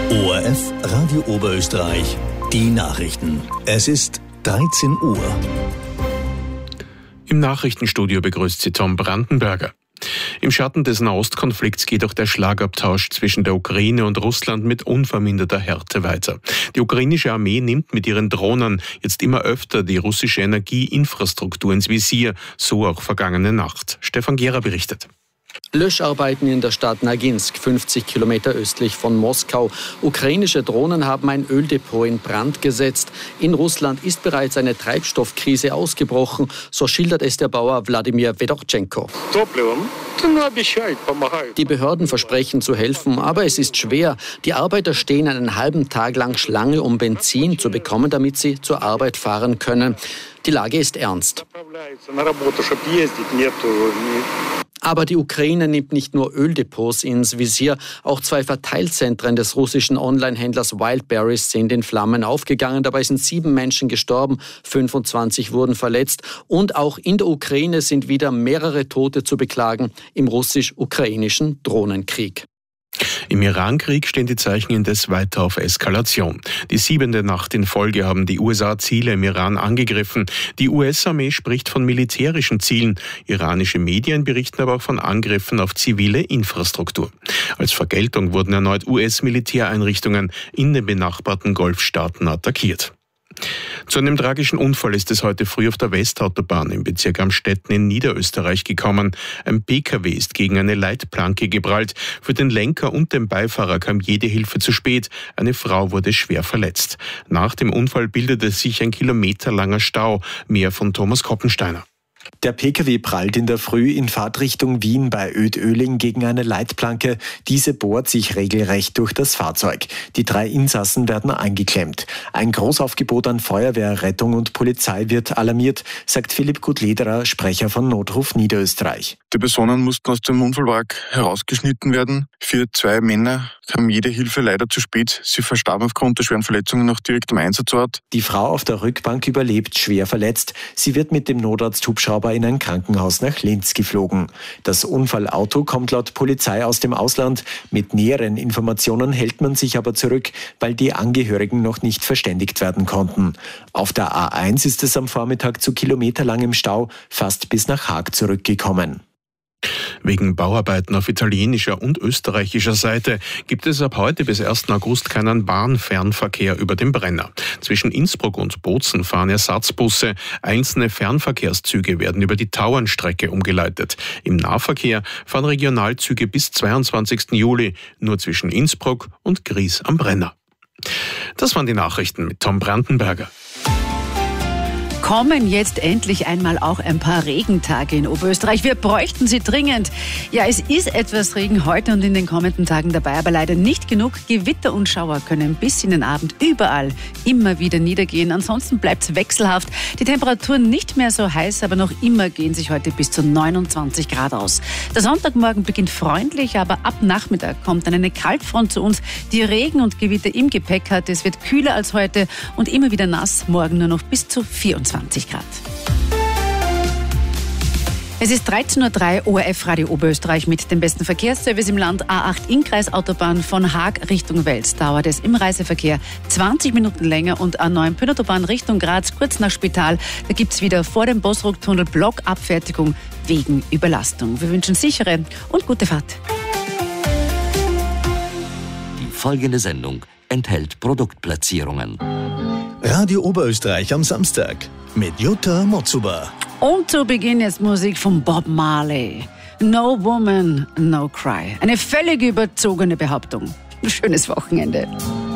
ORF Radio Oberösterreich, die Nachrichten. Es ist 13 Uhr. Im Nachrichtenstudio begrüßt Sie Tom Brandenberger. Im Schatten des Nahostkonflikts geht auch der Schlagabtausch zwischen der Ukraine und Russland mit unverminderter Härte weiter. Die ukrainische Armee nimmt mit ihren Drohnen jetzt immer öfter die russische Energieinfrastruktur ins Visier, so auch vergangene Nacht. Stefan Gera berichtet. Löscharbeiten in der Stadt Naginsk, 50 Kilometer östlich von Moskau. Ukrainische Drohnen haben ein Öldepot in Brand gesetzt. In Russland ist bereits eine Treibstoffkrise ausgebrochen, so schildert es der Bauer Wladimir Wedorchenko. Die Behörden versprechen zu helfen, aber es ist schwer. Die Arbeiter stehen einen halben Tag lang Schlange, um Benzin zu bekommen, damit sie zur Arbeit fahren können. Die Lage ist ernst. Aber die Ukraine nimmt nicht nur Öldepots ins Visier, auch 2 Verteilzentren des russischen Online-Händlers Wildberries sind in Flammen aufgegangen. Dabei sind 7 Menschen gestorben, 25 wurden verletzt. Und auch in der Ukraine sind wieder mehrere Tote zu beklagen im russisch-ukrainischen Drohnenkrieg. Im Irankrieg stehen die Zeichen indes weiter auf Eskalation. Die 7. Nacht in Folge haben die USA Ziele im Iran angegriffen. Die US-Armee spricht von militärischen Zielen. Iranische Medien berichten aber auch von Angriffen auf zivile Infrastruktur. Als Vergeltung wurden erneut US-Militäreinrichtungen in den benachbarten Golfstaaten attackiert. Zu einem tragischen Unfall ist es heute früh auf der Westautobahn im Bezirk Amstetten in Niederösterreich gekommen. Ein Pkw ist gegen eine Leitplanke geprallt. Für den Lenker und den Beifahrer kam jede Hilfe zu spät. Eine Frau wurde schwer verletzt. Nach dem Unfall bildete sich ein kilometerlanger Stau. Mehr von Thomas Koppensteiner. Der Pkw prallt in der Früh in Fahrtrichtung Wien bei Oetöling gegen eine Leitplanke. Diese bohrt sich regelrecht durch das Fahrzeug. Die 3 Insassen werden eingeklemmt. Ein Großaufgebot an Feuerwehr, Rettung und Polizei wird alarmiert, sagt Philipp Gutlederer, Sprecher von Notruf Niederösterreich. Die Personen mussten aus dem Unfallwagen herausgeschnitten werden. Für 2 Männer kam jede Hilfe leider zu spät. Sie verstarben aufgrund der schweren Verletzungen noch direkt am Einsatzort. Die Frau auf der Rückbank überlebt, schwer verletzt. Sie wird mit dem Notarzt-Hubschrauber in ein Krankenhaus nach Linz geflogen. Das Unfallauto kommt laut Polizei aus dem Ausland. Mit näheren Informationen hält man sich aber zurück, weil die Angehörigen noch nicht verständigt werden konnten. Auf der A1 ist es am Vormittag zu kilometerlangem Stau fast bis nach Haag zurückgekommen. Wegen Bauarbeiten auf italienischer und österreichischer Seite gibt es ab heute bis 1. August keinen Bahnfernverkehr über den Brenner. Zwischen Innsbruck und Bozen fahren Ersatzbusse. Einzelne Fernverkehrszüge werden über die Tauernstrecke umgeleitet. Im Nahverkehr fahren Regionalzüge bis 22. Juli nur zwischen Innsbruck und Gries am Brenner. Das waren die Nachrichten mit Tom Brandenberger. Kommen jetzt endlich einmal auch ein paar Regentage in Oberösterreich. Wir bräuchten sie dringend. Ja, es ist etwas Regen heute und in den kommenden Tagen dabei, aber leider nicht genug. Gewitter und Schauer können bis in den Abend überall immer wieder niedergehen. Ansonsten bleibt es wechselhaft. Die Temperaturen nicht mehr so heiß, aber noch immer gehen sich heute bis zu 29 Grad aus. Der Sonntagmorgen beginnt freundlich, aber ab Nachmittag kommt dann eine Kaltfront zu uns, die Regen und Gewitter im Gepäck hat. Es wird kühler als heute und immer wieder nass. Morgen nur noch bis zu 24 Grad. Es ist 13.03 Uhr, ORF Radio Oberösterreich mit dem besten Verkehrsservice im Land. A8 Innkreisautobahn von Haag Richtung Wels dauert es im Reiseverkehr 20 Minuten länger und A9 Pönautobahn Richtung Graz kurz nach Spital. Da gibt es wieder vor dem Bosrucktunnel Blockabfertigung wegen Überlastung. Wir wünschen sichere und gute Fahrt. Die folgende Sendung enthält Produktplatzierungen. Radio Oberösterreich am Samstag mit Jutta Motzuber. Und zu Beginn jetzt Musik von Bob Marley. No Woman, No Cry. Eine völlig überzogene Behauptung. Ein schönes Wochenende.